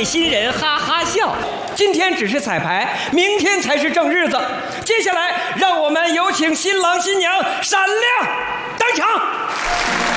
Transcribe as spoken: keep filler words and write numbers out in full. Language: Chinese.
新人哈哈笑。今天只是彩排，明天才是正日子。接下来，让我们有请新郎新娘闪亮登场。